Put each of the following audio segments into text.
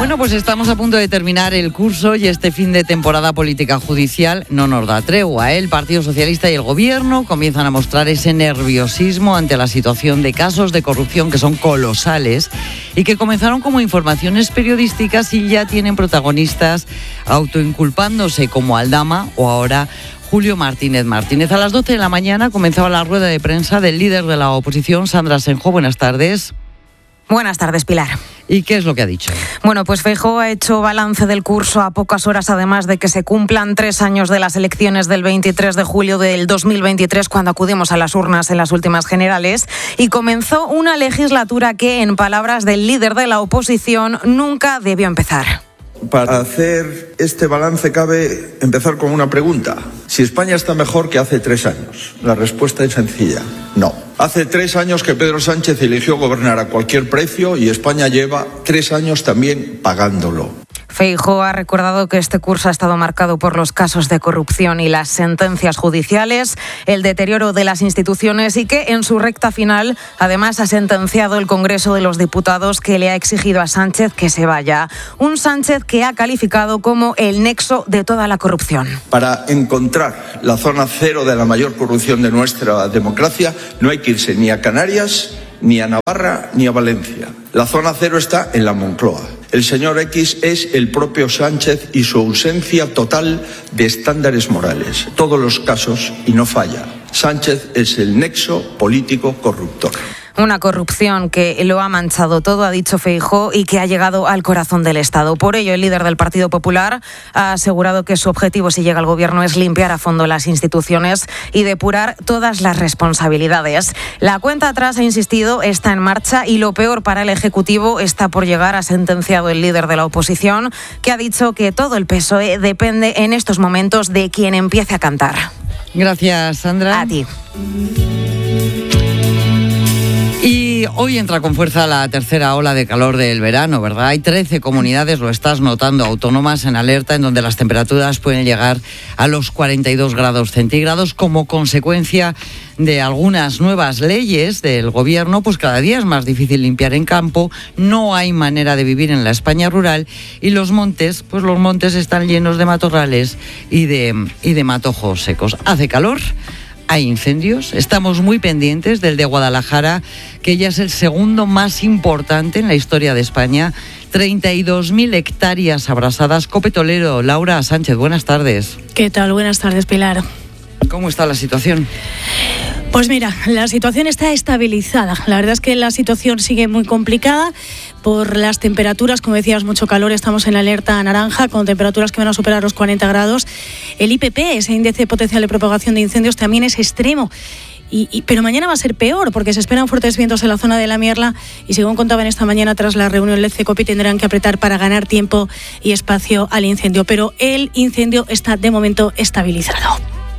Bueno, pues estamos a punto de terminar el curso y este fin de temporada política judicial no nos da tregua. El Partido Socialista y el Gobierno comienzan a mostrar ese nerviosismo ante la situación de casos de corrupción que son colosales y que comenzaron como informaciones periodísticas y ya tienen protagonistas autoinculpándose como Aldama o ahora Julio Martínez Martínez. A las 12 de la mañana comenzaba la rueda de prensa del líder de la oposición, Sandra Senjo. Buenas tardes. Buenas tardes, Pilar. ¿Y qué es lo que ha dicho? Bueno, pues Feijóo ha hecho balance del curso a pocas horas, además de que se cumplan 3 años de las elecciones del 23 de julio del 2023, cuando acudimos a las urnas en las últimas generales, y comenzó una legislatura que, en palabras del líder de la oposición, nunca debió empezar. Para hacer este balance cabe empezar con una pregunta. Si España está mejor que hace 3 años. La respuesta es sencilla: no. Hace 3 años que Pedro Sánchez eligió gobernar a cualquier precio y España lleva 3 años también pagándolo. Feijóo ha recordado que este curso ha estado marcado por los casos de corrupción y las sentencias judiciales, el deterioro de las instituciones y que en su recta final además ha sentenciado el Congreso de los Diputados, que le ha exigido a Sánchez que se vaya. Un Sánchez que ha calificado como el nexo de toda la corrupción. Para encontrar la zona cero de la mayor corrupción de nuestra democracia no hay que irse ni a Canarias, ni a Navarra, ni a Valencia. La zona cero está en la Moncloa. El señor X es el propio Sánchez y su ausencia total de estándares morales. Todos los casos, y no falla, Sánchez es el nexo político corruptor. Una corrupción que lo ha manchado todo, ha dicho Feijóo, y que ha llegado al corazón del Estado. Por ello, el líder del Partido Popular ha asegurado que su objetivo, si llega al Gobierno, es limpiar a fondo las instituciones y depurar todas las responsabilidades. La cuenta atrás, ha insistido, está en marcha y lo peor para el Ejecutivo está por llegar, ha sentenciado el líder de la oposición, que ha dicho que todo el PSOE depende en estos momentos de quien empiece a cantar. Gracias, Sandra. A ti. Y hoy entra con fuerza la tercera ola de calor del verano, ¿verdad? Hay 13 comunidades, lo estás notando, autónomas en alerta, en donde las temperaturas pueden llegar a los 42 grados centígrados como consecuencia de algunas nuevas leyes del Gobierno. Pues cada día es más difícil limpiar en campo, no hay manera de vivir en la España rural y los montes están llenos de matorrales y de matojos secos. Hace calor. Hay incendios, estamos muy pendientes del de Guadalajara, que ya es el segundo más importante en la historia de España. 32.000 hectáreas abrasadas. Copetolero, Laura Sánchez, buenas tardes. ¿Qué tal? Buenas tardes, Pilar. ¿Cómo está la situación? Pues mira, la situación está estabilizada. La verdad es que la situación sigue muy complicada por las temperaturas. Como decías, mucho calor. Estamos en alerta naranja con temperaturas que van a superar los 40 grados. El IPP, ese índice potencial de propagación de incendios, también es extremo. Pero mañana va a ser peor porque se esperan fuertes vientos en la zona de la Mierla y, según contaban esta mañana tras la reunión del CECOPI, tendrán que apretar para ganar tiempo y espacio al incendio. Pero el incendio está de momento estabilizado.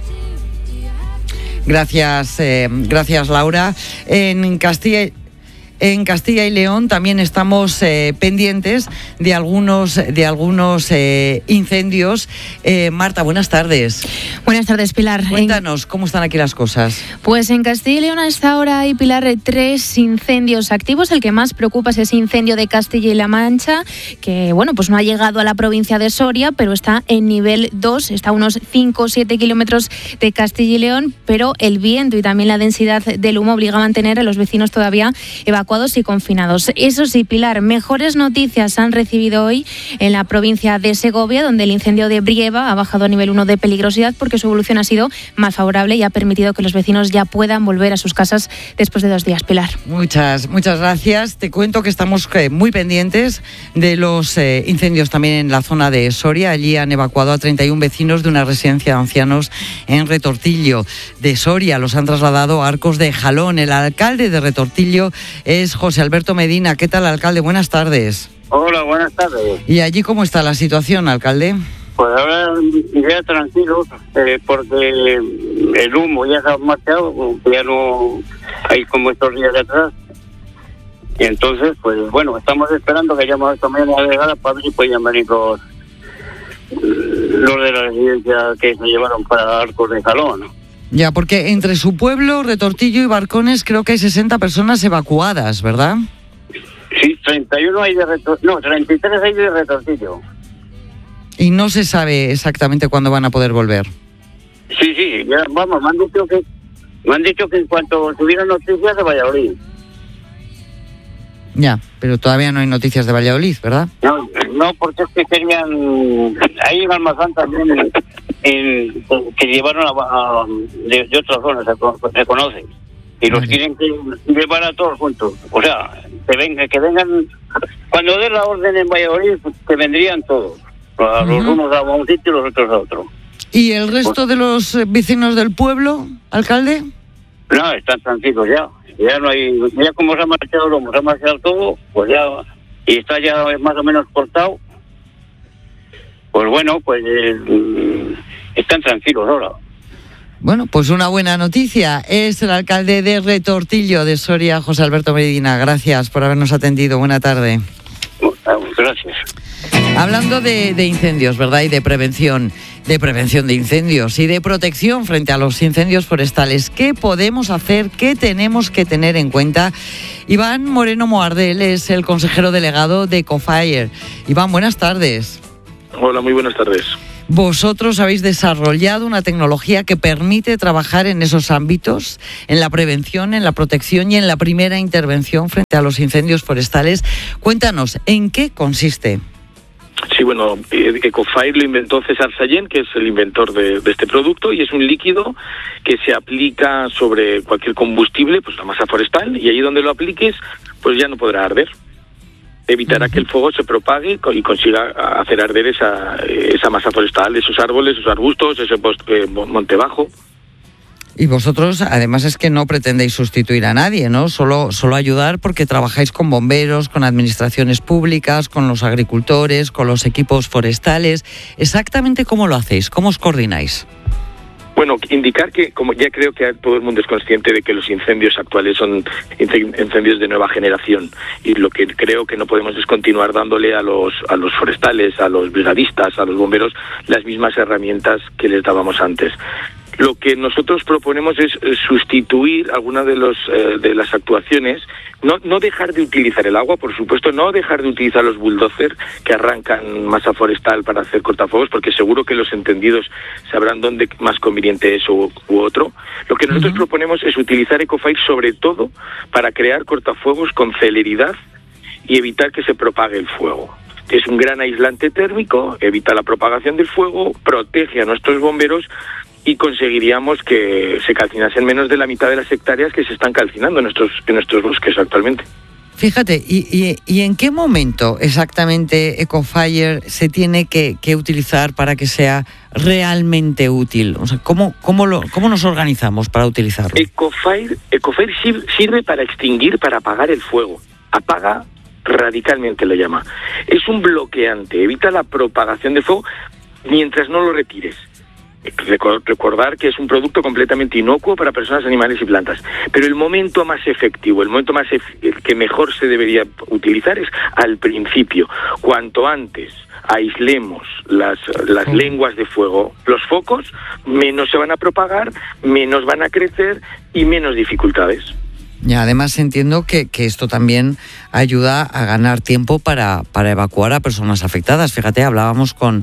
Gracias, Laura. En Castilla y León también estamos pendientes de algunos incendios. Marta, buenas tardes. Buenas tardes, Pilar. Cuéntanos, ¿cómo están aquí las cosas? Pues en Castilla y León a esta hora hay, Pilar, 3 incendios activos. El que más preocupa es ese incendio de Castilla y La Mancha, que pues no ha llegado a la provincia de Soria, pero está en nivel 2, está a unos 5 o 7 kilómetros de Castilla y León, pero el viento y también la densidad del humo obliga a mantener a los vecinos todavía evacuados y confinados. Eso sí, Pilar, mejores noticias han recibido hoy en la provincia de Segovia, donde el incendio de Brieva ha bajado a nivel 1 de peligrosidad porque su evolución ha sido más favorable y ha permitido que los vecinos ya puedan volver a sus casas después de 2 días, Pilar. Muchas gracias. Te cuento que estamos muy pendientes de los incendios también en la zona de Soria. Allí han evacuado a 31 vecinos de una residencia de ancianos en Retortillo de Soria. Los han trasladado a Arcos de Jalón. El alcalde de Retortillo es José Alberto Medina. ¿Qué tal, alcalde? Buenas tardes. Hola, buenas tardes. ¿Y allí cómo está la situación, alcalde? Pues ahora ya tranquilo, porque el humo ya se ha marchado, ya no hay como estos días de atrás. Y entonces, pues bueno, estamos esperando que llamo esta mañana a la delegada para ver si pueden venir los de la residencia que se llevaron para Arcos de Jalón, ¿no? Ya, porque entre su pueblo, Retortillo y Barcones, creo que hay 60 personas evacuadas, ¿verdad? Sí, 31 hay de Retortillo. No, 33 hay de Retortillo. Y no se sabe exactamente cuándo van a poder volver. Sí, ya, vamos, me han dicho que en cuanto tuvieran noticias de Valladolid. Ya, pero todavía no hay noticias de Valladolid, ¿verdad? No, porque es que querían... Hay un almazán también que llevaron de otras zonas, se conocen. Y los quieren llevar a todos juntos. O sea, que vengan... Cuando den la orden en Valladolid, pues, que vendrían todos. Los unos a un sitio y los otros a otro. ¿Y el resto de los vecinos del pueblo, alcalde? No, están tranquilos ya. Ya no hay... Ya como se ha marchado todo, pues ya... Y está ya más o menos cortado. Pues bueno, pues... están tranquilos ahora. Bueno, pues una buena noticia. Es el alcalde de Retortillo de Soria, José Alberto Medina. Gracias por habernos atendido. Buena tarde. Gracias. Hablando de incendios, ¿verdad? Y de prevención de incendios y de protección frente a los incendios forestales. ¿Qué podemos hacer? ¿Qué tenemos que tener en cuenta? Iván Moreno Moardel es el consejero delegado de Ecofire. Iván, buenas tardes. Hola, muy buenas tardes. Vosotros habéis desarrollado una tecnología que permite trabajar en esos ámbitos, en la prevención, en la protección y en la primera intervención frente a los incendios forestales. Cuéntanos, ¿en qué consiste? Sí, bueno, Ecofire lo inventó César Sallén, que es el inventor de este producto, y es un líquido que se aplica sobre cualquier combustible, pues la masa forestal, y ahí donde lo apliques, pues ya no podrá arder. Evitará que el fuego se propague y consiga hacer arder esa masa forestal, esos árboles, esos arbustos, ese monte bajo. Y vosotros, además, es que no pretendéis sustituir a nadie, ¿no? Solo ayudar porque trabajáis con bomberos, con administraciones públicas, con los agricultores, con los equipos forestales. ¿Exactamente cómo lo hacéis? ¿Cómo os coordináis? Bueno, indicar que, como ya creo que todo el mundo es consciente de que los incendios actuales son incendios de nueva generación, y lo que creo que no podemos es continuar dándole a los forestales, a los brigadistas, a los bomberos, las mismas herramientas que les dábamos antes. Lo que nosotros proponemos es sustituir algunas de las actuaciones, no dejar de utilizar el agua, por supuesto, no dejar de utilizar los bulldozers que arrancan masa forestal para hacer cortafuegos, porque seguro que los entendidos sabrán dónde más conveniente es u otro. Lo que nosotros proponemos es utilizar Ecofire sobre todo para crear cortafuegos con celeridad y evitar que se propague el fuego. Es un gran aislante térmico, evita la propagación del fuego, protege a nuestros bomberos y conseguiríamos que se calcinasen menos de la mitad de las hectáreas que se están calcinando en nuestros bosques actualmente. Fíjate, ¿y en qué momento exactamente Ecofire se tiene que utilizar para que sea realmente útil? O sea, ¿cómo nos organizamos para utilizarlo? Ecofire sirve para extinguir, para apagar el fuego. Apaga radicalmente, le llama. Es un bloqueante, evita la propagación del fuego mientras no lo retires. Recordar que es un producto completamente inocuo para personas, animales y plantas. Pero el momento más efectivo, el momento que mejor se debería utilizar es al principio. Cuanto antes aislemos las lenguas de fuego, los focos, menos se van a propagar, menos van a crecer y menos dificultades. Y además entiendo que esto también ayuda a ganar tiempo para evacuar a personas afectadas. Fíjate, hablábamos con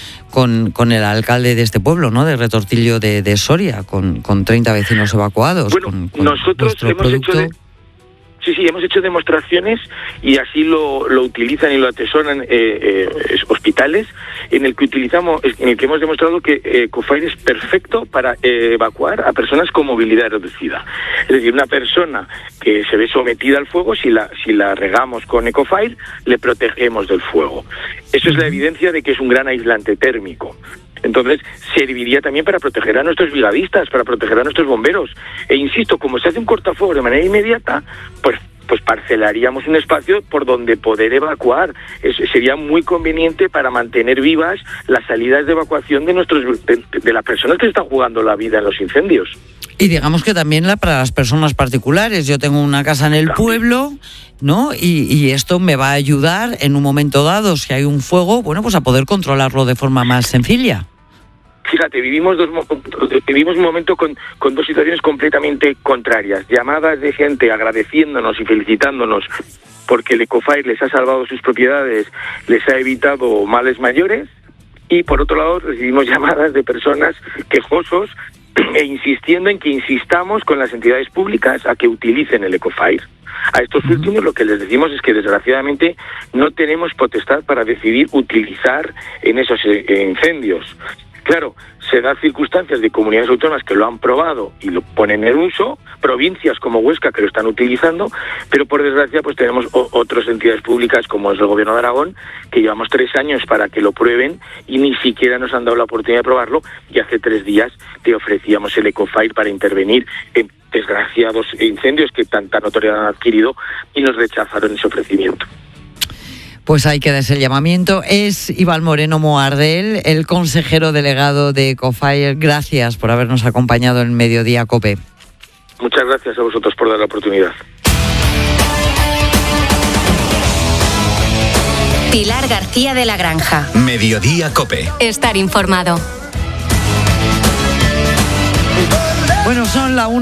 el alcalde de este pueblo, ¿no? De Retortillo de Soria, con 30 vecinos evacuados. Bueno, nosotros hemos hecho demostraciones y así lo utilizan y lo atesoran hospitales en el que hemos demostrado que Ecofire es perfecto para evacuar a personas con movilidad reducida. Es decir, una persona que se ve sometida al fuego, si la regamos con Ecofire, le protegemos del fuego. Eso es la evidencia de que es un gran aislante térmico. Entonces, serviría también para proteger a nuestros brigadistas, para proteger a nuestros bomberos. E insisto, como se hace un cortafuego de manera inmediata, pues parcelaríamos un espacio por donde poder evacuar. Sería muy conveniente para mantener vivas las salidas de evacuación de las personas que están jugando la vida en los incendios. Y digamos que también para las personas particulares. Yo tengo una casa en el pueblo, ¿no? Y esto me va a ayudar en un momento dado, si hay un fuego, bueno, pues a poder controlarlo de forma más sencilla. Fíjate, vivimos un momento con dos situaciones completamente contrarias. Llamadas de gente agradeciéndonos y felicitándonos porque el Ecofire les ha salvado sus propiedades, les ha evitado males mayores, y por otro lado recibimos llamadas de personas quejosos e insistiendo en que insistamos con las entidades públicas a que utilicen el Ecofire. A estos últimos lo que les decimos es que desgraciadamente no tenemos potestad para decidir utilizar en esos incendios. Claro, se dan circunstancias de comunidades autónomas que lo han probado y lo ponen en uso, provincias como Huesca que lo están utilizando, pero por desgracia pues tenemos otras entidades públicas como es el Gobierno de Aragón, que llevamos 3 años para que lo prueben y ni siquiera nos han dado la oportunidad de probarlo, y hace 3 días te ofrecíamos el Ecofire para intervenir en desgraciados incendios que tanta notoriedad han adquirido, y nos rechazaron ese ofrecimiento. Pues ahí queda ese llamamiento. Es Iván Moreno Moardel, el consejero delegado de Ecofire. Gracias por habernos acompañado en Mediodía COPE. Muchas gracias a vosotros por dar la oportunidad. Pilar García de la Granja. Mediodía COPE. Estar informado. Bueno, son la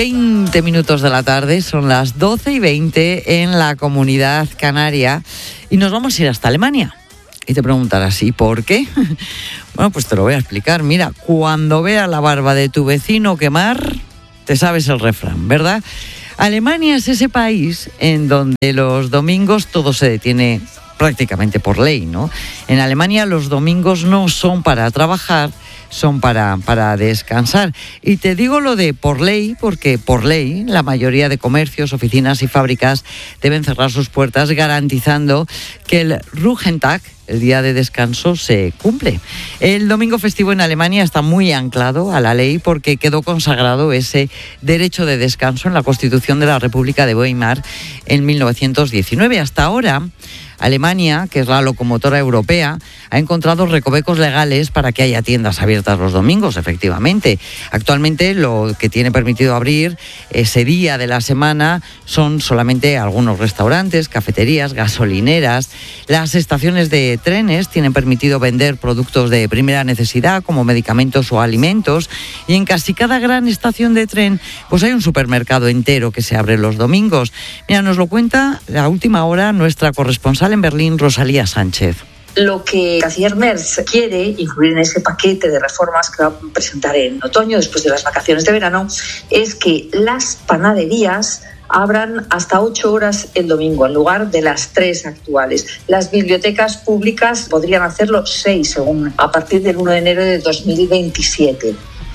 1:20 de la tarde, son las 12:20 en la Comunidad Canaria, y nos vamos a ir hasta Alemania. Y te preguntarás, ¿y por qué? Bueno, pues te lo voy a explicar. Mira, cuando veas la barba de tu vecino quemar, te sabes el refrán, ¿verdad? Alemania es ese país en donde los domingos todo se detiene prácticamente por ley, ¿no? En Alemania los domingos no son para trabajar, son para descansar. Y te digo lo de por ley, porque por ley la mayoría de comercios, oficinas y fábricas deben cerrar sus puertas, garantizando que el Ruhetag, el día de descanso, se cumple. El domingo festivo en Alemania está muy anclado a la ley porque quedó consagrado ese derecho de descanso en la Constitución de la República de Weimar en 1919. Hasta ahora, Alemania, que es la locomotora europea, ha encontrado recovecos legales para que haya tiendas abiertas los domingos, efectivamente. Actualmente lo que tiene permitido abrir ese día de la semana son solamente algunos restaurantes, cafeterías, gasolineras. Las estaciones de trenes tienen permitido vender productos de primera necesidad como medicamentos o alimentos, y en casi cada gran estación de tren pues hay un supermercado entero que se abre los domingos. Mira, nos lo cuenta a última hora nuestra corresponsal en Berlín, Rosalía Sánchez. Lo que el canciller Merz quiere incluir en ese paquete de reformas que va a presentar en otoño, después de las vacaciones de verano, es que las panaderías abran hasta 8 horas el domingo, en lugar de las 3 actuales. Las bibliotecas públicas podrían hacerlo 6, según a partir del 1 de enero de 2027.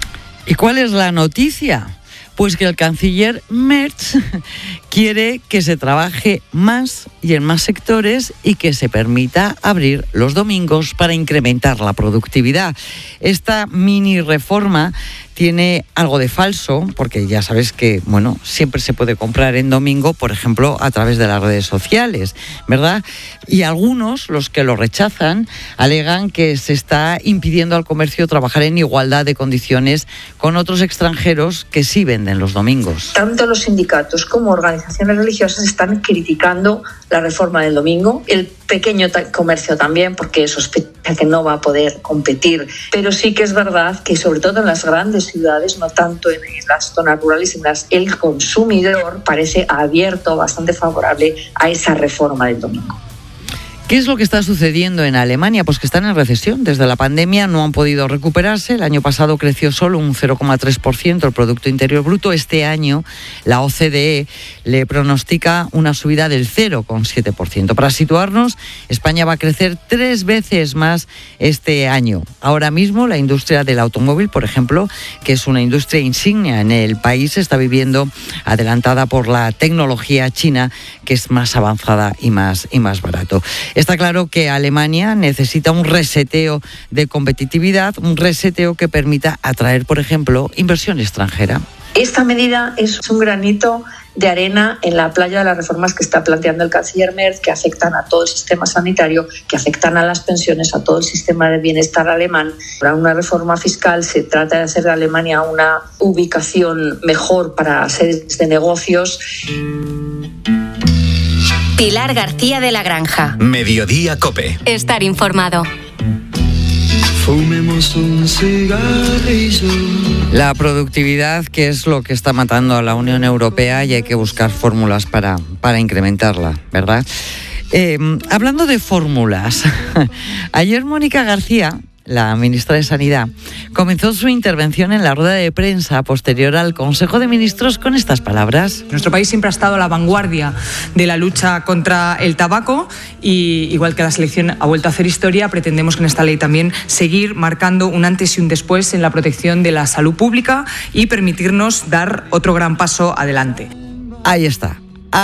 ¿Y cuál es la noticia? Pues que el canciller Merz quiere que se trabaje más y en más sectores y que se permita abrir los domingos para incrementar la productividad. Esta mini reforma tiene algo de falso, porque ya sabes que, bueno, siempre se puede comprar en domingo, por ejemplo, a través de las redes sociales, ¿verdad? Y algunos, los que lo rechazan, alegan que se está impidiendo al comercio trabajar en igualdad de condiciones con otros extranjeros que sí venden los domingos. Tanto los sindicatos como organizaciones religiosas están criticando la reforma del domingo. El pequeño comercio también, porque sospecha que no va a poder competir. Pero sí que es verdad que, sobre todo en las grandes ciudades, no tanto en las zonas rurales, el consumidor parece abierto, bastante favorable a esa reforma del domingo. ¿Qué es lo que está sucediendo en Alemania? Pues que están en recesión. Desde la pandemia no han podido recuperarse. El año pasado creció solo un 0,3% el Producto Interior Bruto. Este año la OCDE le pronostica una subida del 0,7%. Para situarnos, España va a crecer 3 veces más este año. Ahora mismo la industria del automóvil, por ejemplo, que es una industria insignia en el país, está viviendo adelantada por la tecnología china, que es más avanzada y más barato. Está claro que Alemania necesita un reseteo de competitividad, un reseteo que permita atraer, por ejemplo, inversión extranjera. Esta medida es un granito de arena en la playa de las reformas que está planteando el canciller Merz, que afectan a todo el sistema sanitario, que afectan a las pensiones, a todo el sistema de bienestar alemán. Para una reforma fiscal se trata de hacer de Alemania una ubicación mejor para sedes de negocios. Pilar García de la Granja. Mediodía COPE. Estar informado. Fumemos un cigarrillo. La productividad, que es lo que está matando a la Unión Europea, y hay que buscar fórmulas para incrementarla, ¿verdad? Hablando de fórmulas, ayer Mónica García, la ministra de Sanidad, comenzó su intervención en la rueda de prensa posterior al Consejo de Ministros con estas palabras. Nuestro país siempre ha estado a la vanguardia de la lucha contra el tabaco y, igual que la selección ha vuelto a hacer historia, pretendemos en esta ley también seguir marcando un antes y un después en la protección de la salud pública y permitirnos dar otro gran paso adelante. Ahí está.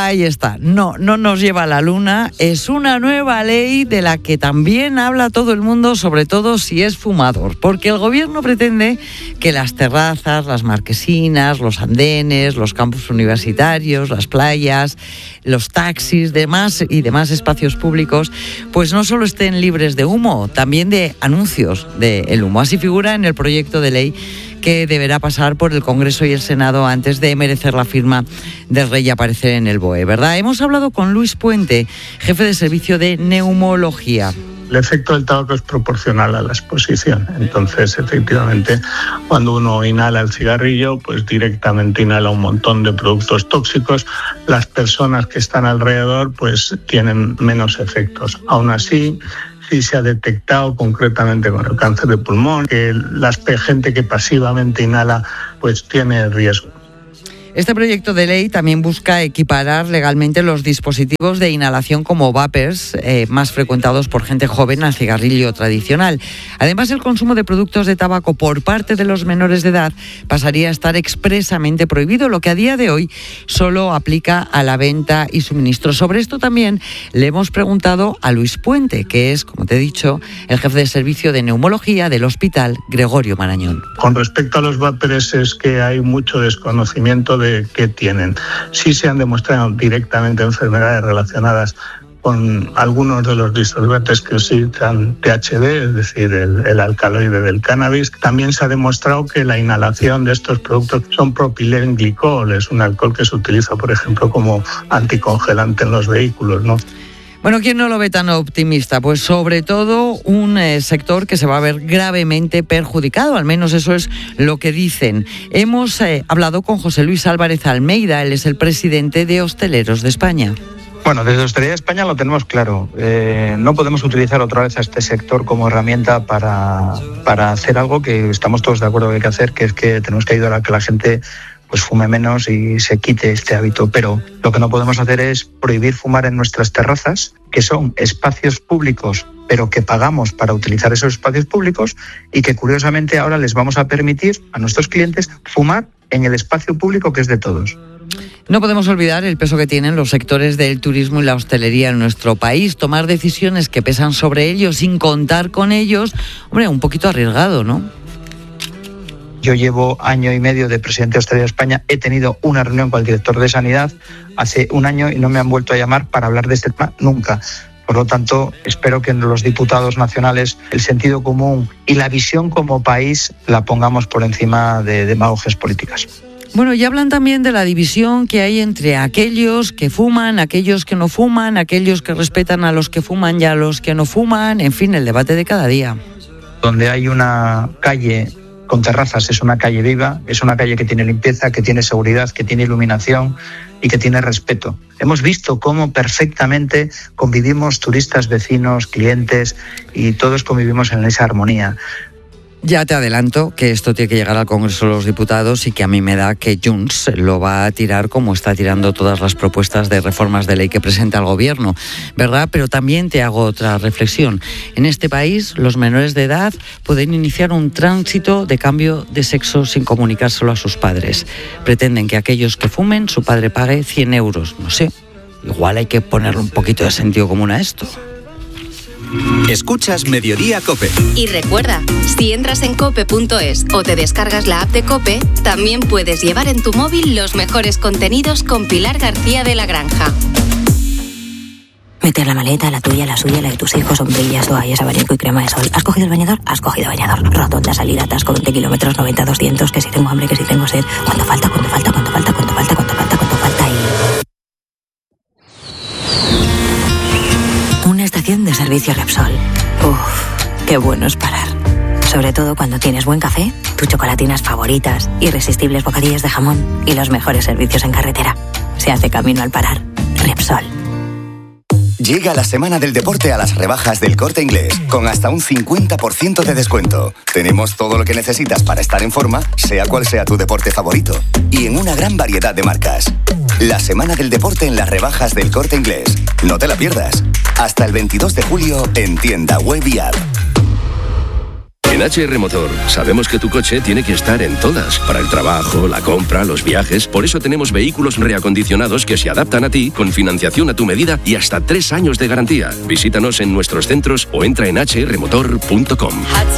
No nos lleva a la luna. Es una nueva ley de la que también habla todo el mundo, sobre todo si es fumador, porque el gobierno pretende que las terrazas, las marquesinas, los andenes, los campus universitarios, las playas, los taxis, demás espacios públicos, pues no solo estén libres de humo, también de anuncios del humo. Así figura en el proyecto de ley que deberá pasar por el Congreso y el Senado antes de merecer la firma del Rey y aparecer en el BOE, ¿verdad? Hemos hablado con Luis Puente, jefe de servicio de neumología. El efecto del tabaco es proporcional a la exposición. Entonces, efectivamente, cuando uno inhala el cigarrillo, pues directamente inhala un montón de productos tóxicos. Las personas que están alrededor, pues tienen menos efectos. Aún así, sí se ha detectado concretamente con el cáncer de pulmón que la gente que pasivamente inhala pues tiene riesgo. Este proyecto de ley también busca equiparar legalmente los dispositivos de inhalación como vapers, más frecuentados por gente joven, al cigarrillo tradicional. Además, el consumo de productos de tabaco por parte de los menores de edad pasaría a estar expresamente prohibido, lo que a día de hoy solo aplica a la venta y suministro. Sobre esto también le hemos preguntado a Luis Puente, que es, como te he dicho, el jefe de servicio de neumología del Hospital Gregorio Marañón. Con respecto a los vapers, es que hay mucho desconocimiento de qué tienen. Sí se han demostrado directamente enfermedades relacionadas con algunos de los disolventes que utilizan THC, es decir, el alcaloide del cannabis. También se ha demostrado que la inhalación de estos productos son propilenglicol, es un alcohol que se utiliza, por ejemplo, como anticongelante en los vehículos, ¿no? Bueno, ¿quién no lo ve tan optimista? Pues sobre todo un sector que se va a ver gravemente perjudicado, al menos eso es lo que dicen. Hemos hablado con José Luis Álvarez Almeida, él es el presidente de Hosteleros de España. Bueno, desde Hostelería de España lo tenemos claro. No podemos utilizar otra vez a este sector como herramienta para hacer algo que estamos todos de acuerdo que hay que hacer, que es que tenemos que ayudar a que la gente pues fume menos y se quite este hábito. Pero lo que no podemos hacer es prohibir fumar en nuestras terrazas, que son espacios públicos, pero que pagamos para utilizar esos espacios públicos y que curiosamente ahora les vamos a permitir a nuestros clientes fumar en el espacio público que es de todos. No podemos olvidar el peso que tienen los sectores del turismo y la hostelería en nuestro país. Tomar decisiones que pesan sobre ellos sin contar con ellos, hombre, un poquito arriesgado, ¿no? Yo llevo 1 año y medio de presidente de Hostelería de España. He tenido una reunión con el director de Sanidad hace 1 año y no me han vuelto a llamar para hablar de este tema nunca. Por lo tanto, espero que en los diputados nacionales el sentido común y la visión como país la pongamos por encima de demagogias políticas. Bueno, y hablan también de la división que hay entre aquellos que fuman, aquellos que no fuman, aquellos que respetan a los que fuman y a los que no fuman, en fin, el debate de cada día. Donde hay una calle con terrazas es una calle viva, es una calle que tiene limpieza, que tiene seguridad, que tiene iluminación y que tiene respeto. Hemos visto cómo perfectamente convivimos turistas, vecinos, clientes y todos convivimos en esa armonía. Ya te adelanto que esto tiene que llegar al Congreso de los Diputados y que a mí me da que Junts lo va a tirar como está tirando todas las propuestas de reformas de ley que presenta el Gobierno, ¿verdad? Pero también te hago otra reflexión. En este país, los menores de edad pueden iniciar un tránsito de cambio de sexo sin comunicárselo a sus padres. Pretenden que aquellos que fumen, su padre pague 100 euros. No sé, igual hay que ponerle un poquito de sentido común a esto. Escuchas Mediodía COPE. Y recuerda, si entras en cope.es o te descargas la app de COPE, también puedes llevar en tu móvil los mejores contenidos con Pilar García de la Granja. Meter la maleta, la tuya, la suya, la de tus hijos, sombrillas, toallas, abanico y crema de sol. ¿Has cogido el bañador? Has cogido bañador. Rotonda, salida, atasco, 20 kilómetros, 90, 200, que si tengo hambre, que si tengo sed. ¿Cuánto falta? ¿Cuánto falta? ¿Cuánto falta? ¿Cuánto falta? ¿Cuánto falta? ¿Cuánto falta? Una estación de servicio Repsol. Uf, qué bueno es parar. Sobre todo cuando tienes buen café, tus chocolatinas favoritas, irresistibles bocadillos de jamón y los mejores servicios en carretera. Se hace camino al parar. Repsol. Llega la semana del deporte a las rebajas del Corte Inglés, con hasta un 50% de descuento. Tenemos todo lo que necesitas para estar en forma, sea cual sea tu deporte favorito. Y en una gran variedad de marcas. La semana del deporte en las rebajas del Corte Inglés. No te la pierdas. Hasta el 22 de julio en tienda web y app. En HR Motor sabemos que tu coche tiene que estar en todas, para el trabajo, la compra, los viajes. Por eso tenemos vehículos reacondicionados que se adaptan a ti, con financiación a tu medida y hasta 3 años de garantía. Visítanos en nuestros centros o entra en hrmotor.com.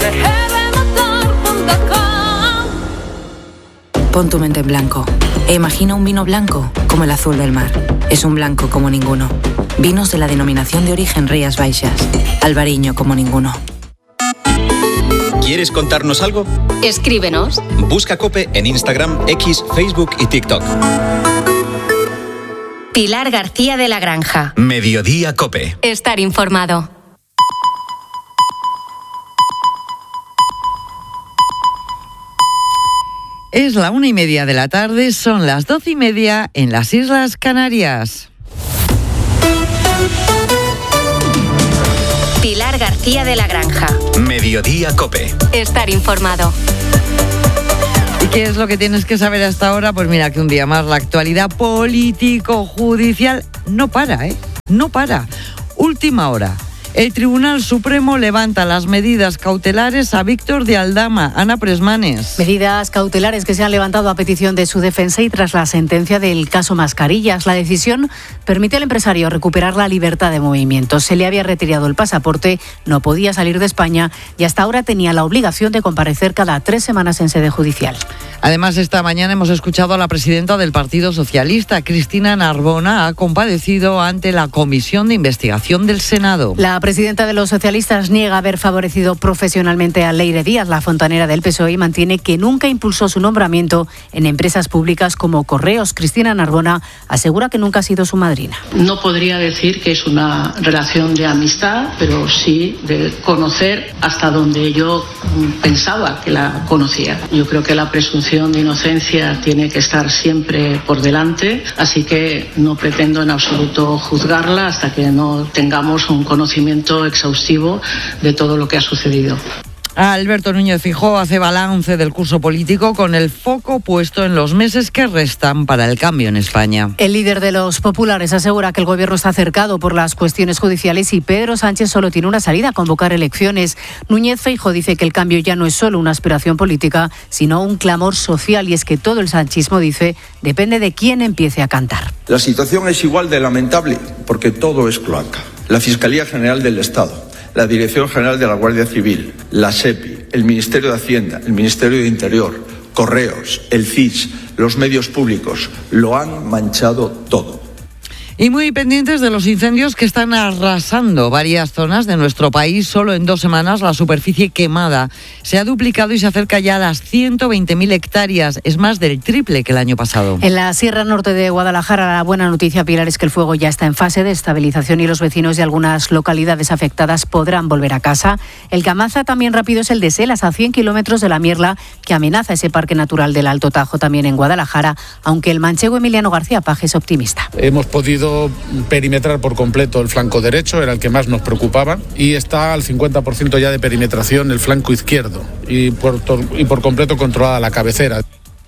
Pon tu mente en blanco e imagina un vino blanco como el azul del mar. Es un blanco como ninguno. Vinos de la denominación de origen Rías Baixas. Albariño como ninguno. ¿Quieres contarnos algo? Escríbenos. Busca COPE en Instagram, X, Facebook y TikTok. Pilar García de la Granja. Mediodía COPE. Estar informado. Es la 1:30 de la tarde, son las 12:30 en las Islas Canarias. Pilar García de la Granja. Mediodía COPE. Estar informado. ¿Y qué es lo que tienes que saber hasta ahora? Pues mira, que un día más la actualidad político-judicial no para, ¿eh? No para. Última hora. El Tribunal Supremo levanta las medidas cautelares a Víctor de Aldama. Ana Presmanes. Medidas cautelares que se han levantado a petición de su defensa y tras la sentencia del caso Mascarillas. La decisión permite al empresario recuperar la libertad de movimiento. Se le había retirado el pasaporte, no podía salir de España y hasta ahora tenía la obligación de comparecer cada 3 semanas en sede judicial. Además, esta mañana hemos escuchado a la presidenta del Partido Socialista, Cristina Narbona, ha comparecido ante la Comisión de Investigación del Senado. La presidenta de los socialistas niega haber favorecido profesionalmente a Leire Díaz, la fontanera del PSOE, y mantiene que nunca impulsó su nombramiento en empresas públicas como Correos. Cristina Narbona asegura que nunca ha sido su madrina. No podría decir que es una relación de amistad, pero sí de conocer hasta donde yo pensaba que la conocía. Yo creo que la presunción de inocencia tiene que estar siempre por delante, así que no pretendo en absoluto juzgarla hasta que no tengamos un conocimiento exhaustivo de todo lo que ha sucedido. Alberto Núñez Feijóo hace balance del curso político con el foco puesto en los meses que restan para el cambio en España. El líder de los populares asegura que el gobierno está cercado por las cuestiones judiciales y Pedro Sánchez solo tiene una salida: convocar elecciones. Núñez Feijóo dice que el cambio ya no es solo una aspiración política, sino un clamor social, y es que todo el sanchismo, dice, depende de quién empiece a cantar. La situación es igual de lamentable porque todo es cloaca. La Fiscalía General del Estado, la Dirección General de la Guardia Civil, la SEPI, el Ministerio de Hacienda, el Ministerio de Interior, Correos, el CIS, los medios públicos, lo han manchado todo. Y muy pendientes de los incendios que están arrasando varias zonas de nuestro país. Solo en 2 semanas la superficie quemada se ha duplicado y se acerca ya a las 120.000 hectáreas. Es más del triple que el año pasado. En la Sierra Norte de Guadalajara, la buena noticia, Pilar, es que el fuego ya está en fase de estabilización y los vecinos de algunas localidades afectadas podrán volver a casa. El que avanza también rápido es el de Selas, a 100 kilómetros de la Mierla, que amenaza ese parque natural del Alto Tajo también en Guadalajara, aunque el manchego Emiliano García Paje es optimista. Hemos podido perimetrar por completo el flanco derecho, era el que más nos preocupaba, y está al 50% ya de perimetración el flanco izquierdo y por completo controlada la cabecera.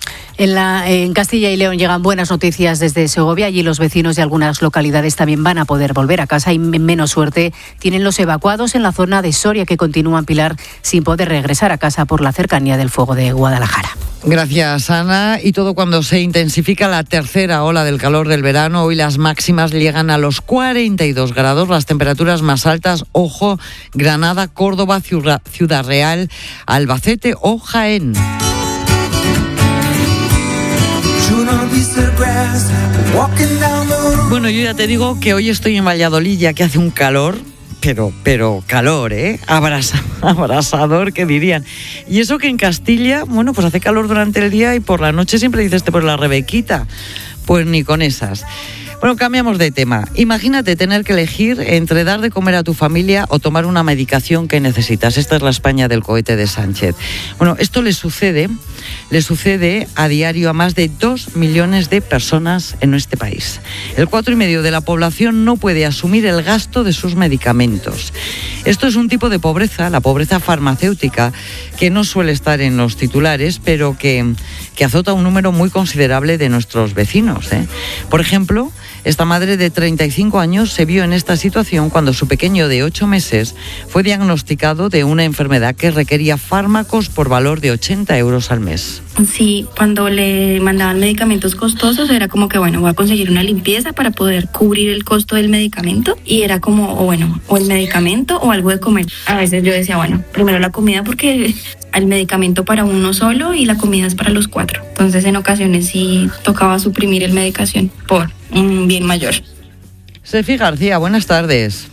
En Castilla y León llegan buenas noticias desde Segovia. Allí los vecinos de algunas localidades también van a poder volver a casa, y menos suerte tienen los evacuados en la zona de Soria, que continúan, Pilar, sin poder regresar a casa por la cercanía del fuego de Guadalajara. Gracias, Ana. Y todo cuando se intensifica la tercera ola del calor del verano. Hoy las máximas llegan a los 42 grados, las temperaturas más altas, ojo, Granada, Córdoba, Ciudad Real, Albacete o Jaén. Bueno, yo ya te digo que hoy estoy en Valladolid, ya que hace un calor, pero calor, abrasador, que dirían. Y eso que en Castilla, bueno, pues hace calor durante el día y por la noche siempre dices, pues la Rebequita. Pues ni con esas. Bueno, cambiamos de tema. Imagínate tener que elegir entre dar de comer a tu familia o tomar una medicación que necesitas. Esta es la España del cohete de Sánchez. Bueno, esto le sucede a diario a más de 2 millones de personas en este país. El 4,5% de la población no puede asumir el gasto de sus medicamentos. Esto es un tipo de pobreza, la pobreza farmacéutica, que no suele estar en los titulares, pero que azota a un número muy considerable de nuestros vecinos, ¿eh? Por ejemplo, esta madre de 35 años se vio en esta situación cuando su pequeño de 8 meses fue diagnosticado de una enfermedad que requería fármacos por valor de 80 euros al mes. Sí, cuando le mandaban medicamentos costosos era como que, bueno, voy a conseguir una limpieza para poder cubrir el costo del medicamento, y era como, o el medicamento o algo de comer. A veces yo decía, bueno, primero la comida porque el medicamento para uno solo y la comida es para los 4. Entonces en ocasiones sí tocaba suprimir el medicación por un bien mayor. Sefi García, buenas tardes.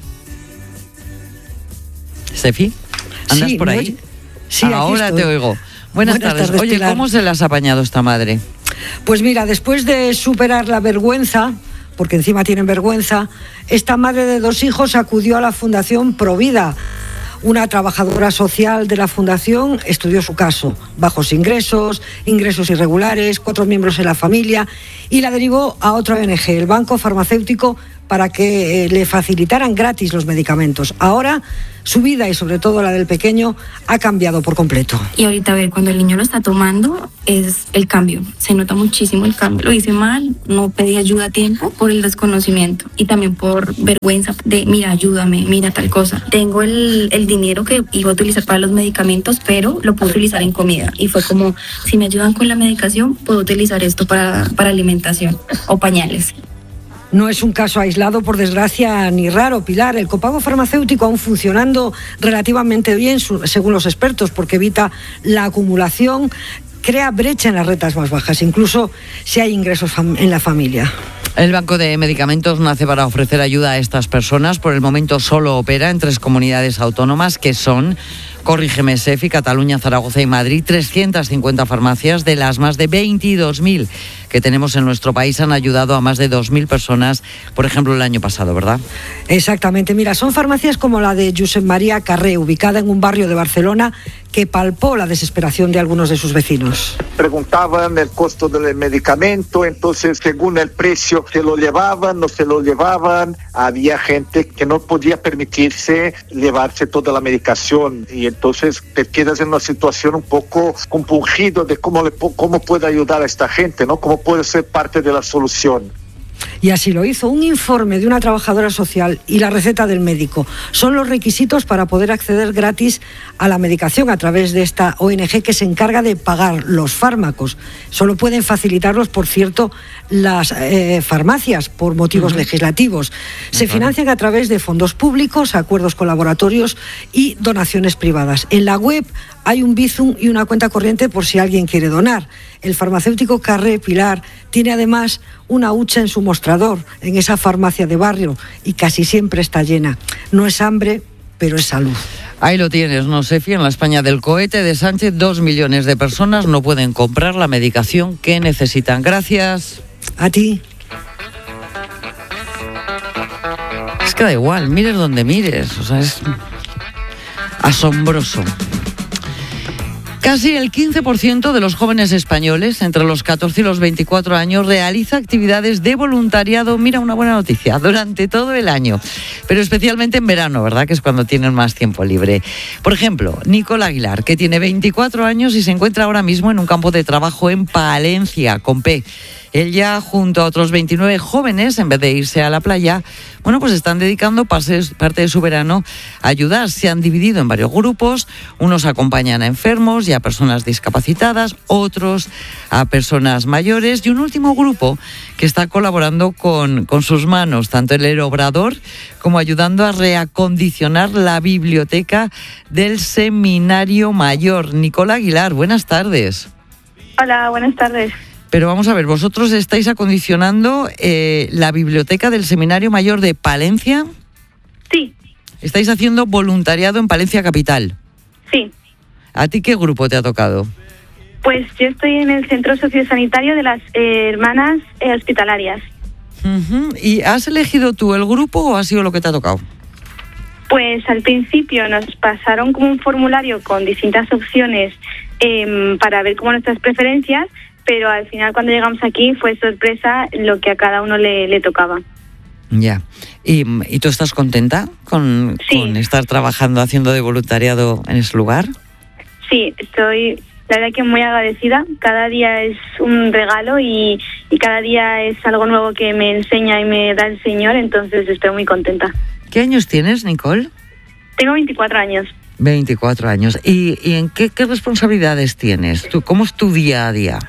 Sefi, ¿andas por ahí? Sí, ahora te oigo. Buenas tardes. Oye, Pilar. ¿Cómo se las ha apañado esta madre? Pues mira, después de superar la vergüenza, porque encima tienen vergüenza, esta madre de 2 hijos acudió a la Fundación Provida. Una trabajadora social de la fundación estudió su caso, bajos ingresos irregulares, 4 miembros en la familia, y la derivó a otra ONG, el Banco Farmacéutico, para que le facilitaran gratis los medicamentos. Ahora su vida, y sobre todo la del pequeño, ha cambiado por completo. Y ahorita, a ver, cuando el niño lo está tomando, es el cambio. Se nota muchísimo el cambio. Lo hice mal, no pedí ayuda a tiempo por el desconocimiento y también por vergüenza de, mira, ayúdame, mira tal cosa. Tengo el dinero que iba a utilizar para los medicamentos, pero lo puedo utilizar en comida. Y fue como, si me ayudan con la medicación, puedo utilizar esto para alimentación o pañales. No es un caso aislado, por desgracia, ni raro, Pilar. El copago farmacéutico aún funcionando relativamente bien, según los expertos, porque evita la acumulación, crea brecha en las rentas más bajas, incluso si hay ingresos en la familia. El Banco de Medicamentos nace para ofrecer ayuda a estas personas. Por el momento solo opera en 3 comunidades autónomas, que son, corrígeme Sefi, Cataluña, Zaragoza y Madrid. 350 farmacias de las más de 22.000 que tenemos en nuestro país han ayudado a más de 2.000 personas, por ejemplo, el año pasado, ¿verdad? Exactamente. Mira, son farmacias como la de Josep María Carré, ubicada en un barrio de Barcelona, que palpó la desesperación de algunos de sus vecinos. Preguntaban el costo del medicamento, entonces según el precio se lo llevaban, no se lo llevaban. Había gente que no podía permitirse llevarse toda la medicación, y entonces te quedas en una situación un poco compungido de cómo puede ayudar a esta gente, ¿no? Cómo puede ser parte de la solución. Y así lo hizo. Un informe de una trabajadora social y la receta del médico son los requisitos para poder acceder gratis a la medicación a través de esta ONG que se encarga de pagar los fármacos. Solo pueden facilitarlos, por cierto, las farmacias por motivos legislativos. Se financian a través de fondos públicos, acuerdos con laboratorios y donaciones privadas. En la web hay un Bizum y una cuenta corriente por si alguien quiere donar. El farmacéutico Carré, Pilar, tiene además una hucha en su mostrador, en esa farmacia de barrio, y casi siempre está llena. No es hambre, pero es salud. Ahí lo tienes, ¿no, Sefi? En la España del cohete de Sánchez, 2 millones de personas no pueden comprar la medicación que necesitan. Gracias. A ti. Es que da igual, mires donde mires, o sea, es asombroso. Casi el 15% de los jóvenes españoles entre los 14 y los 24 años realiza actividades de voluntariado, mira, una buena noticia, durante todo el año, pero especialmente en verano, ¿verdad?, que es cuando tienen más tiempo libre. Por ejemplo, Nicole Aguilar, que tiene 24 años y se encuentra ahora mismo en un campo de trabajo en Palencia, con P. Ella, junto a otros 29 jóvenes, en vez de irse a la playa, bueno, pues están dedicando parte de su verano a ayudar. Se han dividido en varios grupos. Unos acompañan a enfermos y a personas discapacitadas, otros a personas mayores, y un último grupo que está colaborando con sus manos, tanto en el obrador como ayudando a reacondicionar la biblioteca del Seminario Mayor. Nicole Aguilar, buenas tardes. Hola, buenas tardes. Pero vamos a ver, vosotros estáis acondicionando la biblioteca del Seminario Mayor de Palencia. Sí. Estáis haciendo voluntariado en Palencia Capital. Sí. ¿A ti qué grupo te ha tocado? Pues yo estoy en el Centro Sociosanitario de las Hermanas Hospitalarias. ¿Y has elegido tú el grupo o ha sido lo que te ha tocado? Pues al principio nos pasaron como un formulario con distintas opciones para ver como nuestras preferencias, pero al final cuando llegamos aquí fue sorpresa lo que a cada uno le tocaba. Ya. ¿Y tú estás contenta con estar trabajando, haciendo de voluntariado en ese lugar? Sí, estoy la verdad que muy agradecida. Cada día es un regalo y cada día es algo nuevo que me enseña y me da el Señor, entonces estoy muy contenta. ¿Qué años tienes, Nicole? Tengo 24 años. 24 años. ¿Y en qué responsabilidades tienes? ¿Tú, cómo es tu día a día?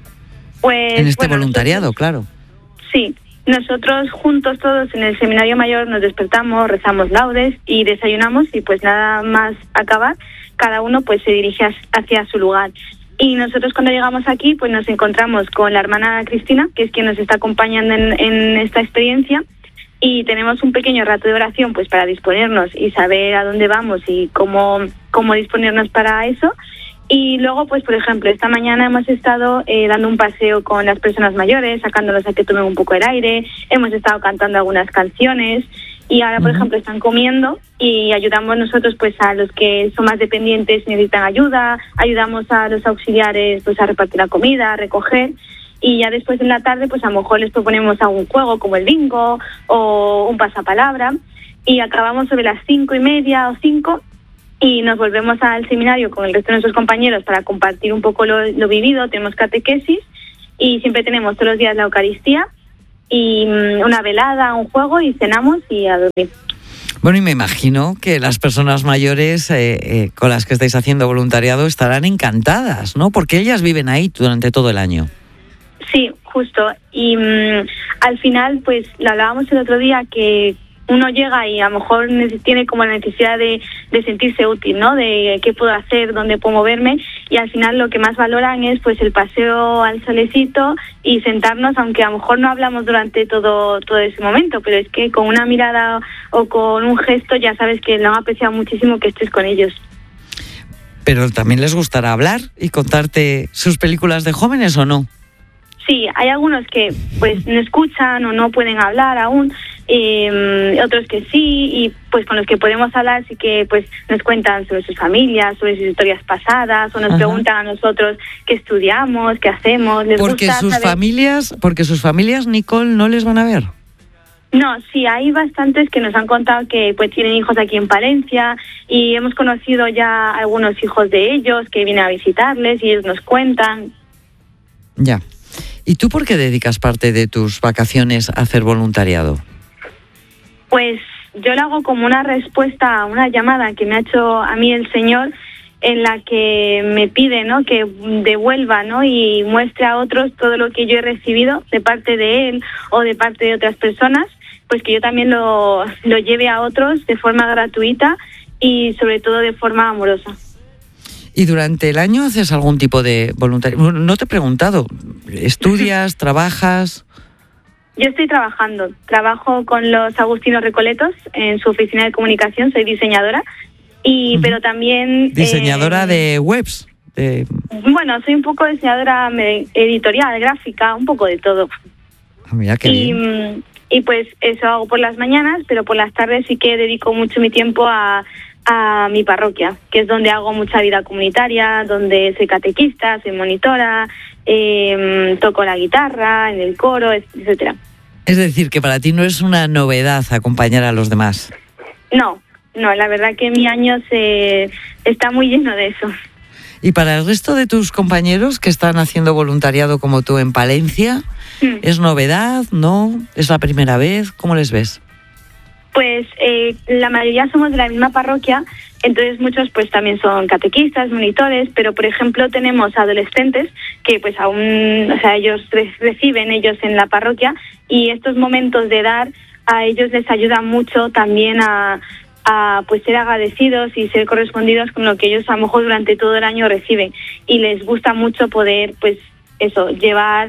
Pues, en este voluntariado, claro. Sí, nosotros juntos todos en el Seminario Mayor nos despertamos, rezamos laudes y desayunamos y pues nada más acabar, cada uno pues se dirige hacia su lugar. Y nosotros cuando llegamos aquí pues nos encontramos con la hermana Cristina, que es quien nos está acompañando en esta experiencia, y tenemos un pequeño rato de oración pues para disponernos y saber a dónde vamos y cómo disponernos para eso. Y luego, pues por ejemplo, esta mañana hemos estado dando un paseo con las personas mayores, sacándolos a que tomen un poco el aire, hemos estado cantando algunas canciones y ahora, por ejemplo, están comiendo y ayudamos nosotros pues a los que son más dependientes y necesitan ayuda, ayudamos a los auxiliares pues a repartir la comida, a recoger. Y ya después en la tarde, pues a lo mejor les proponemos algún juego como el bingo o un pasapalabra. Y acabamos sobre las 5:30 o 5 y nos volvemos al seminario con el resto de nuestros compañeros para compartir un poco lo vivido. Tenemos catequesis y siempre tenemos todos los días la Eucaristía y una velada, un juego y cenamos y a dormir. Bueno, y me imagino que las personas mayores con las que estáis haciendo voluntariado estarán encantadas, ¿no? Porque ellas viven ahí durante todo el año. Sí, justo. Y al final, pues lo hablábamos el otro día, que uno llega y a lo mejor tiene como la necesidad de sentirse útil, ¿no? De qué puedo hacer, dónde puedo moverme, y al final lo que más valoran es pues el paseo al solecito y sentarnos, aunque a lo mejor no hablamos durante todo ese momento, pero es que con una mirada o con un gesto ya sabes que lo han apreciado muchísimo que estés con ellos. Pero también les gustará hablar y contarte sus películas de jóvenes, ¿o no? Sí, hay algunos que pues no escuchan o no pueden hablar aún, otros que sí, y pues con los que podemos hablar sí que pues nos cuentan sobre sus familias, sobre sus historias pasadas, o nos preguntan a nosotros qué estudiamos, qué hacemos. Les porque gusta sus saber... familias, Nicole, no les van a ver. No, sí, hay bastantes que nos han contado que pues tienen hijos aquí en Palencia y hemos conocido ya algunos hijos de ellos que vienen a visitarles y ellos nos cuentan. Ya. ¿Y tú por qué dedicas parte de tus vacaciones a hacer voluntariado? Pues yo lo hago como una respuesta a una llamada que me ha hecho a mí el Señor, en la que me pide, ¿no?, que devuelva, ¿no?, y muestre a otros todo lo que yo he recibido de parte de Él o de parte de otras personas, pues que yo también lo lleve a otros de forma gratuita y sobre todo de forma amorosa. ¿Y durante el año haces algún tipo de voluntariado? No te he preguntado. ¿Estudias? ¿Trabajas? Yo estoy trabajando. Trabajo con los Agustinos Recoletos en su oficina de comunicación. Soy diseñadora. Pero también... ¿Diseñadora de webs? Bueno, soy un poco diseñadora editorial, gráfica, un poco de todo. Mira qué bien. Y pues eso hago por las mañanas, pero por las tardes sí que dedico mucho mi tiempo a mi parroquia, que es donde hago mucha vida comunitaria, donde soy catequista, soy monitora, toco la guitarra, en el coro, etcétera. Es decir, que para ti no es una novedad acompañar a los demás. No, la verdad que mi año está muy lleno de eso. ¿Y para el resto de tus compañeros que están haciendo voluntariado como tú en Palencia, es novedad, no? ¿Es la primera vez? ¿Cómo les ves? Pues la mayoría somos de la misma parroquia, entonces muchos pues también son catequistas, monitores, pero por ejemplo tenemos adolescentes que pues aún, o sea, ellos reciben ellos en la parroquia, y estos momentos de dar a ellos les ayuda mucho también a pues ser agradecidos y ser correspondidos con lo que ellos a lo mejor durante todo el año reciben, y les gusta mucho poder pues eso, llevar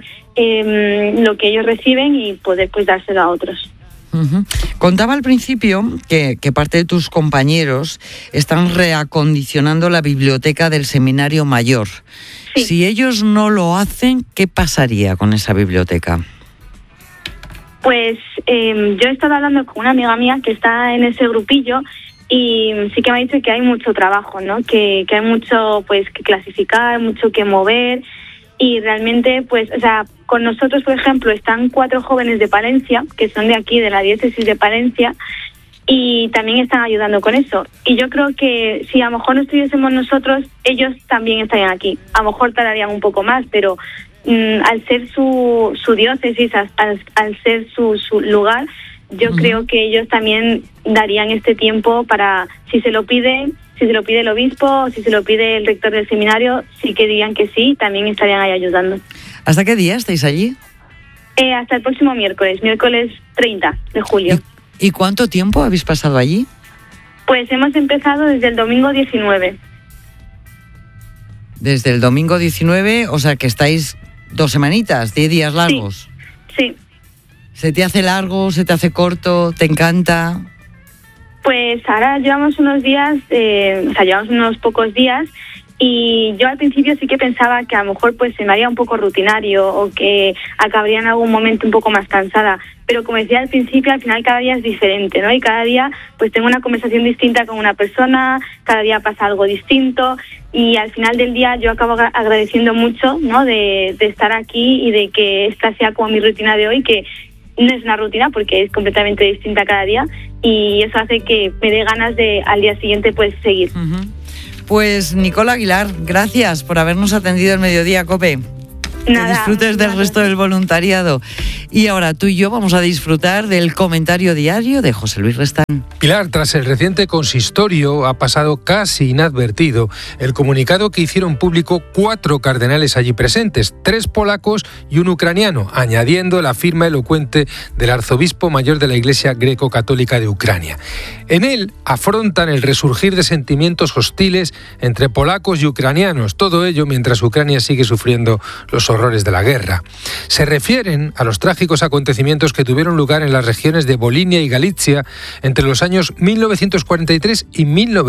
lo que ellos reciben y poder pues dárselo a otros. Contaba al principio que parte de tus compañeros están reacondicionando la biblioteca del Seminario Mayor. Sí. Si ellos no lo hacen, ¿qué pasaría con esa biblioteca? Pues yo he estado hablando con una amiga mía que está en ese grupillo y sí que me ha dicho que hay mucho trabajo, ¿no? Que hay mucho pues que clasificar, mucho que mover y realmente pues, o sea, con nosotros, por ejemplo, están 4 jóvenes de Palencia, que son de aquí, de la diócesis de Palencia, y también están ayudando con eso. Y yo creo que si a lo mejor no estuviésemos nosotros, ellos también estarían aquí. A lo mejor tardarían un poco más, pero al ser su diócesis, al ser su lugar, yo creo que ellos también darían este tiempo para, si se lo pide el obispo, si se lo pide el rector del seminario, sí que dirían que sí, también estarían ahí ayudando. ¿Hasta qué día estáis allí? Hasta el próximo miércoles 30 de julio. ¿Y cuánto tiempo habéis pasado allí? Pues hemos empezado desde el domingo 19. Desde el domingo 19, o sea que estáis 2 semanitas, 10 días largos. Sí. ¿Se te hace largo, se te hace corto, te encanta? Pues ahora llevamos unos días, llevamos unos pocos días y yo al principio sí que pensaba que a lo mejor pues se me haría un poco rutinario o que acabaría en algún momento un poco más cansada, pero como decía al principio, al final cada día es diferente, ¿no? Y cada día pues tengo una conversación distinta con una persona, cada día pasa algo distinto y al final del día yo acabo agradeciendo mucho, ¿no? De estar aquí y de que esta sea como mi rutina de hoy, que no es una rutina porque es completamente distinta cada día y eso hace que me dé ganas de al día siguiente pues seguir. Pues Nicola Aguilar, gracias por habernos atendido el mediodía, COPE. Nada, que disfrutes del resto del voluntariado. Y ahora tú y yo vamos a disfrutar del comentario diario de José Luis Restán. Pilar, tras el reciente consistorio ha pasado casi inadvertido el comunicado que hicieron público 4 cardenales allí presentes, 3 polacos y un ucraniano, añadiendo la firma elocuente del arzobispo mayor de la Iglesia Greco-Católica de Ucrania. En él afrontan el resurgir de sentimientos hostiles entre polacos y ucranianos, todo ello mientras Ucrania sigue sufriendo los horrores de la guerra. Se refieren a los trágicos acontecimientos que tuvieron lugar en las regiones de Volinia y Galicia entre los años 1943 y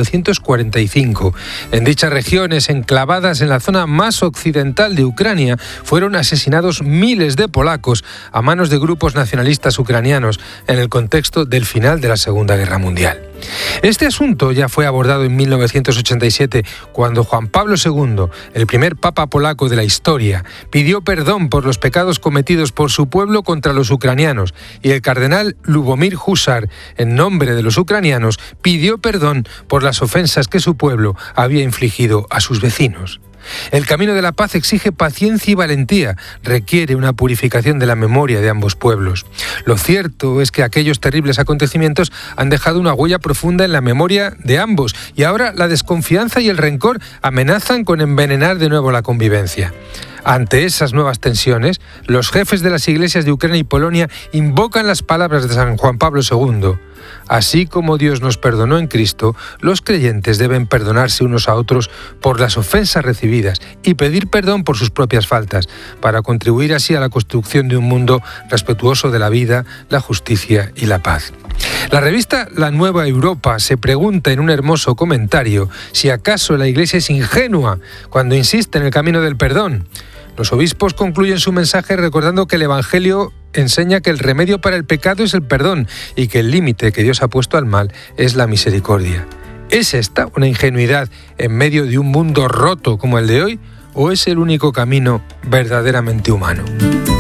1945. En dichas regiones, enclavadas en la zona más occidental de Ucrania, fueron asesinados miles de polacos a manos de grupos nacionalistas ucranianos en el contexto del final de la Segunda Guerra Mundial. Este asunto ya fue abordado en 1987, cuando Juan Pablo II, el primer papa polaco de la historia, pidió perdón por los pecados cometidos por su pueblo contra los ucranianos, y el cardenal Lubomir Husar, en nombre de los ucranianos, pidió perdón por las ofensas que su pueblo había infligido a sus vecinos. El camino de la paz exige paciencia y valentía, requiere una purificación de la memoria de ambos pueblos. Lo cierto es que aquellos terribles acontecimientos han dejado una huella profunda en la memoria de ambos y ahora la desconfianza y el rencor amenazan con envenenar de nuevo la convivencia. Ante esas nuevas tensiones, los jefes de las iglesias de Ucrania y Polonia invocan las palabras de San Juan Pablo II. Así como Dios nos perdonó en Cristo, los creyentes deben perdonarse unos a otros por las ofensas recibidas y pedir perdón por sus propias faltas, para contribuir así a la construcción de un mundo respetuoso de la vida, la justicia y la paz. La revista La Nueva Europa se pregunta en un hermoso comentario si acaso la Iglesia es ingenua cuando insiste en el camino del perdón. Los obispos concluyen su mensaje recordando que el Evangelio enseña que el remedio para el pecado es el perdón y que el límite que Dios ha puesto al mal es la misericordia. ¿Es esta una ingenuidad en medio de un mundo roto como el de hoy o es el único camino verdaderamente humano?